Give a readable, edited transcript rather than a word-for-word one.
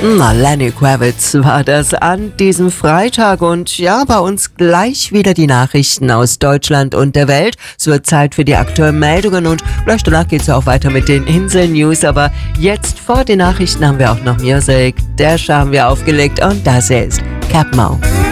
Na, Lenny Kravitz war das an diesem Freitag und ja, bei uns gleich wieder die Nachrichten aus Deutschland und der Welt. Es wird Zeit für die aktuellen Meldungen und gleich danach geht's ja auch weiter mit den Insel-News, aber jetzt vor den Nachrichten haben wir auch noch Music. Der haben wir aufgelegt und das ist Cap Mo.